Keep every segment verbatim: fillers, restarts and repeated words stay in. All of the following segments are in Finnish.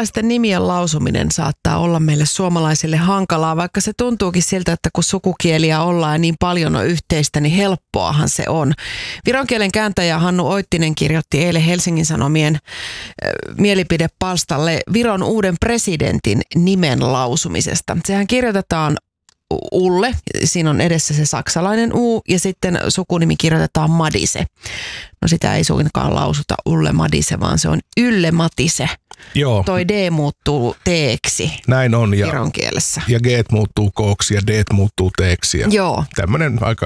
Virolaisten nimien lausuminen saattaa olla meille suomalaisille hankalaa, vaikka se tuntuukin siltä, että kun sukukieliä ollaan ja niin paljon on yhteistä, niin helppoahan se on. Viron kielen kääntäjä Hannu Oittinen kirjoitti eilen Helsingin Sanomien äh, mielipidepalstalle Viron uuden presidentin nimen lausumisesta. Sehän kirjoitetaan Ulle, siinä on edessä se saksalainen U ja sitten sukunimi kirjoitetaan Madise. No sitä ei suinkaan lausuta Ulle Madise, vaan se on Ylle Matise. Joo. Toi D muuttuu T-ksi. Näin on. Ja, viron kielessä. Ja G muuttuu K-ksi ja D muuttuu T-ksi. Joo. Tämmöinen aika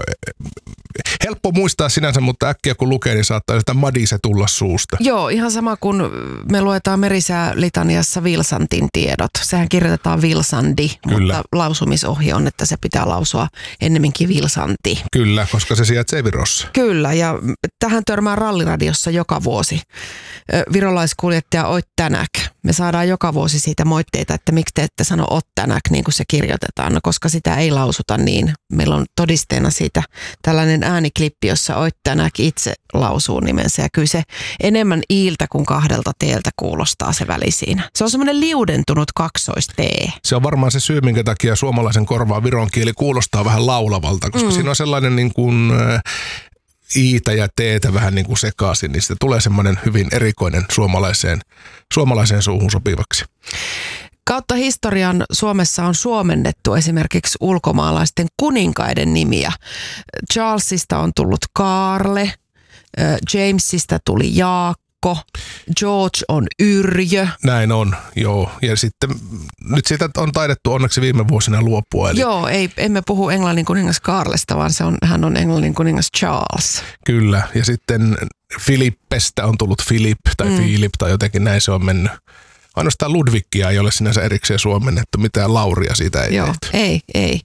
helppo muistaa sinänsä, mutta äkkiä kun lukee, niin saattaa sitä Madise tulla suusta. Joo, ihan sama kuin me luetaan Merisää-litaniassa Vilsantin tiedot. Sehän kirjoitetaan Vilsandi, Kyllä. mutta lausumisohje on, että se pitää lausua ennemminkin Vilsanti. Kyllä, koska se sijaitsee Virossa. Kyllä, ja tähän törmää Ralliradiossa joka vuosi. Virolaiskuljettaja Oit Tänäk. Me saadaan joka vuosi siitä moitteita, että miksi te ette sano Ot Tänäk niin kuin se kirjoitetaan, no, koska sitä ei lausuta niin. Meillä on todisteena siitä tällainen ääniklippi, jossa Oit Tänäk itse lausuu nimensä ja kyllä se enemmän iiltä kuin kahdelta teeltä kuulostaa se väli siinä. Se on semmoinen liudentunut kaksois-tee. Se on varmaan se syy, minkä takia suomalaisen korvaan viron kieli kuulostaa vähän laulavalta, koska mm. siinä on sellainen niin kuin iitä ja teetä vähän niin kuin sekaisin, niin siitä tulee semmoinen hyvin erikoinen suomalaiseen, suomalaiseen suuhun sopivaksi. Kautta historian Suomessa on suomennettu esimerkiksi ulkomaalaisten kuninkaiden nimiä. Charlesista on tullut Kaarle, Jamesista tuli Jaakko, George on Yrjö. Näin on, joo. Ja sitten nyt sitä on taidettu onneksi viime vuosina luopua. Eli joo, ei, emme puhu Englannin kuningas Kaarlesta, vaan se on, hän on Englannin kuningas Charles. Kyllä, ja sitten Filippestä on tullut Philip tai mm. Philip tai jotenkin näin se on mennyt. Ainoastaan Ludvigia ei ole sinänsä erikseen suomennettu, mitään Lauria siitä ei Joo, tehty. ei, ei.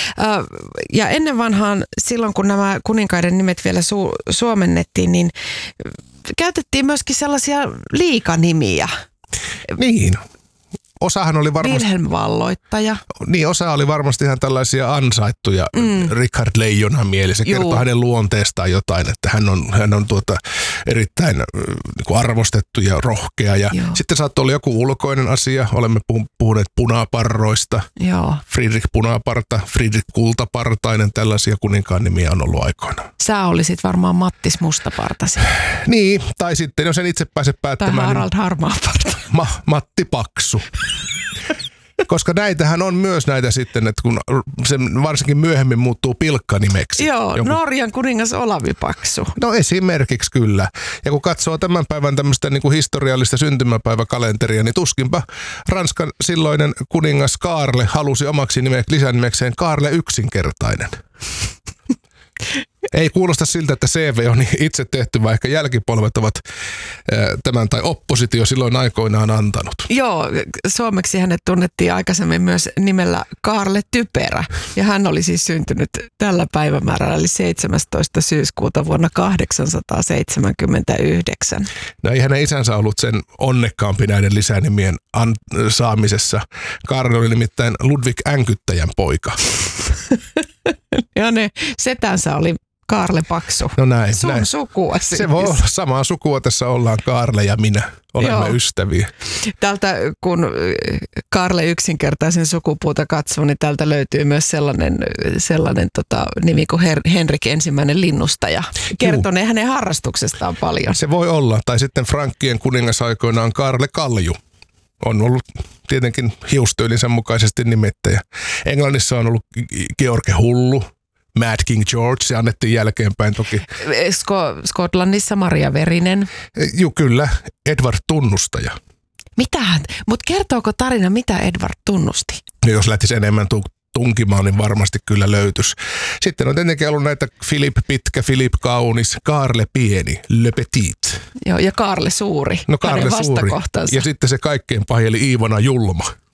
Ja ennen vanhaan, silloin kun nämä kuninkaiden nimet vielä su- suomennettiin, niin käytettiin myöskin sellaisia liikanimiä. Niin. Osahan oli varmasti Wilhelm Valloittaja. Niin, osa oli varmasti ihan tällaisia ansaittuja. Mm. Richard Leijonhan mieli. Se kertoo hänen luonteestaan jotain, että hän on, hän on tuota erittäin niin arvostettu ja rohkea. Ja sitten saattoi olla joku ulkoinen asia. Olemme puhuneet punaparroista. Joo. Friedrich Punaparta, Friedrich Kultapartainen, tällaisia kuninkaan nimiä on ollut aikoina. Sä olisit varmaan Mattis Mustapartasi. Niin, tai sitten jos en itse pääse päättämään. Tai Harald Harmaaparta. Ma- Matti Paksu. Koska näitähän on myös näitä sitten, että kun se varsinkin myöhemmin muuttuu pilkkanimeksi. Joo, joku Norjan kuningas Olavi Paksu. No esimerkiksi kyllä. Ja kun katsoo tämän päivän tämmöistä niin kuin historiallista syntymäpäiväkalenteria, niin tuskinpa Ranskan silloinen kuningas Kaarle halusi omaksi nime- lisänimekseen Kaarle yksinkertainen. Ei kuulosta siltä, että C V on itse tehty, vaikka jälkipolvet ovat tämän tai oppositio silloin aikoinaan antanut. Joo, suomeksi hänet tunnettiin aikaisemmin myös nimellä Kaarle Typerä. Ja hän oli siis syntynyt tällä päivämäärällä, eli seitsemästoista syyskuuta vuonna kahdeksansataaseitsemänkymmentäyhdeksän. No ei hänen isänsä ollut sen onnekkaampi näiden lisänimien an- saamisessa. Kaarle oli nimittäin Ludwig Änkyttäjän poika. Ja ne setänsä oli Kaarle Paksu. No näin. Sun näin. sukua siis. Se voi olla samaa sukua, tässä ollaan Kaarle ja minä. Olemme Joo. ystäviä. Tältä kun Kaarle yksinkertaisen sukupuuta katsoo, niin täältä löytyy myös sellainen, sellainen tota, nimi kuin Her- Henrik ensimmäinen linnustaja. Kertonee hänen harrastuksestaan paljon. Se voi olla. Tai sitten Frankkien kuningasaikoinaan Kaarle Kalju. On ollut tietenkin hiustyylinsä mukaisesti nimittäjä. Englannissa on ollut George Hullu, Mad King George, se annettiin jälkeenpäin toki. Sko- Skotlannissa Maria Verinen. Joo, kyllä. Edward Tunnustaja. Mitähän? Mutta kertooko tarina, mitä Edward tunnusti? Ja jos lähtisi enemmän tu- tunkimaan, niin varmasti kyllä löytyisi. Sitten on tietenkin ollut näitä Philip Pitkä, Philip Kaunis, Kaarle Pieni, Le Petit. Joo, ja Kaarle Suuri. No Kaarle Suuri. Ja sitten se kaikkein pahin, eli Iivona Julma.